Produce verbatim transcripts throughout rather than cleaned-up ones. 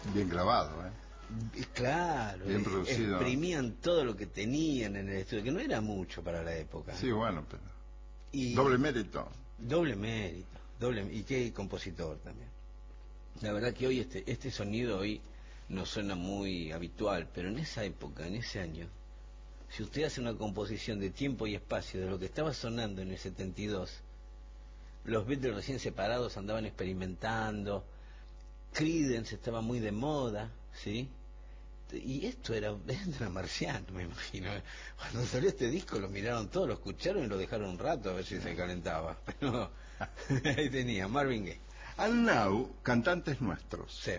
Bien grabado, ¿eh? Claro, bien producido. Exprimían todo lo que tenían en el estudio, que no era mucho para la época. Sí, bueno, pero... Y doble mérito. Doble mérito, doble y qué compositor también. La verdad que hoy este, este sonido hoy no suena muy habitual, pero en esa época, en ese año, si usted hace una composición de tiempo y espacio de lo que estaba sonando en el setenta y dos, los Beatles recién separados andaban experimentando, Creedence estaba muy de moda, ¿sí? Y esto era, era marciano, me imagino. Cuando salió este disco lo miraron todos, lo escucharon y lo dejaron un rato a ver si se calentaba. Pero ahí tenía, Marvin Gaye. And now, cantantes nuestros. Sí.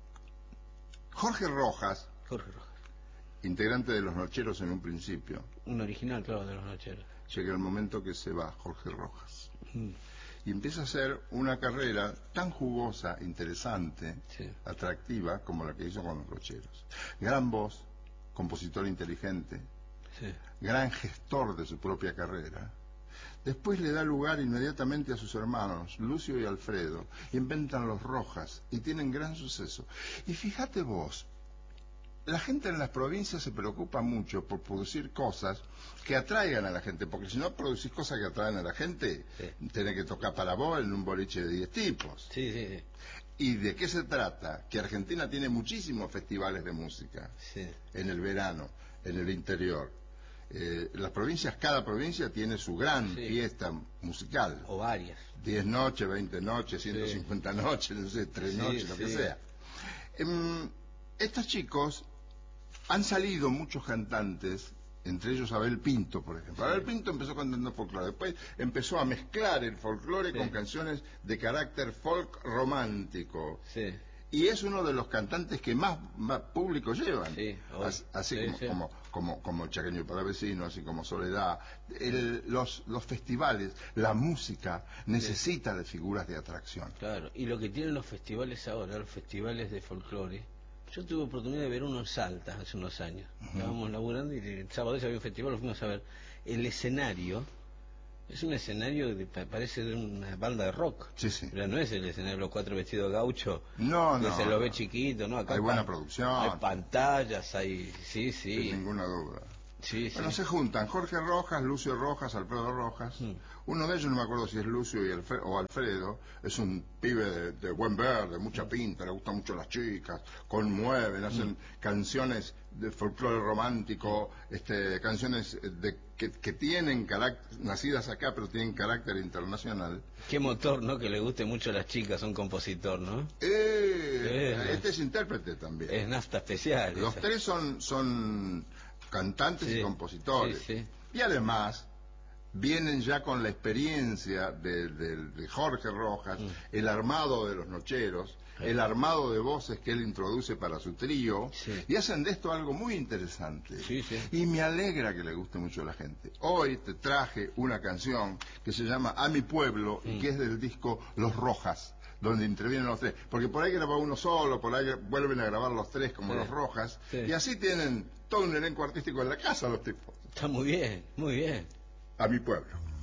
Jorge Rojas, Jorge Rojas, integrante de Los Nocheros en un principio. un original, claro, de Los Nocheros. Llega el momento que se va Jorge Rojas. Mm. Y empieza a hacer una carrera tan jugosa, interesante, Sí. atractiva, como la que hizo con Los Nocheros. Gran voz, compositor inteligente, Sí. gran gestor de su propia carrera. Después le da lugar inmediatamente a sus hermanos, Lucio y Alfredo, inventan Los Rojas y tienen gran suceso. Y fíjate vos, la gente en las provincias se preocupa mucho por producir cosas que atraigan a la gente, porque si no producís cosas que atraen a la gente, Sí. tenés que tocar para vos en un boliche de diez tipos. Sí, sí, sí. ¿Y de qué se trata? Que Argentina tiene muchísimos festivales de música, Sí. en el verano, en el interior. Eh, las provincias, cada provincia tiene su gran Sí. fiesta musical. O varias. diez noches, veinte noches, ciento cincuenta Sí. noches, no sé, tres Sí, noches, lo sí. que sea. Eh, estos chicos han salido muchos cantantes, entre ellos Abel Pinto, por ejemplo. Sí. Abel Pinto empezó cantando folclore, después empezó a mezclar el folclore Sí. con canciones de carácter folk romántico. Sí. Y es uno de los cantantes que más, más público llevan. Sí, As, así sí, como, sí. como, como, como Chaqueño para Vecino, así como Soledad. El, los, los festivales, la música necesita sí. de figuras de atracción. Claro, y lo que tienen los festivales ahora, los festivales de folclore. Yo tuve oportunidad de ver uno en Salta hace unos años. Uh-huh. Estábamos laburando y el sábado ese había un festival, lo fuimos a ver. El escenario es un escenario que parece de una banda de rock. Sí, sí. Pero no es el escenario de los cuatro vestidos gauchos. No, que no. se lo no. ve chiquito, ¿no? Acá hay buena producción. Hay pantallas, hay. Sí, sí. Sin ninguna duda. Sí, bueno, sí. se juntan Jorge Rojas, Lucio Rojas, Alfredo Rojas. Mm. Uno de ellos, no me acuerdo si es Lucio y Alfredo, o Alfredo, es un pibe de, de buen ver, de mucha mm. pinta, le gustan mucho las chicas, conmueven, hacen mm. canciones de folclore romántico, este, canciones de, que, que tienen carácter, nacidas acá, pero tienen carácter internacional. Qué motor, ¿no? Que le guste mucho a las chicas, un compositor, ¿no? Eh, eh, este es intérprete también. Es nafta especial. Los esa. tres son... son cantantes sí, y compositores sí, sí. y además vienen ya con la experiencia de, de, de Jorge Rojas, mm. el armado de Los Nocheros, sí. el armado de voces que él introduce para su trío sí. y hacen de esto algo muy interesante sí, sí. y me alegra que le guste mucho a la gente. Hoy te traje una canción que se llama A mi pueblo mm. y que es del disco Los Rojas, donde intervienen los tres, porque por ahí graba uno solo, por ahí vuelven a grabar los tres como sí. Los Rojas, sí. y así tienen todo un elenco artístico en la casa los tipos. Está muy bien, muy bien. A mi pueblo.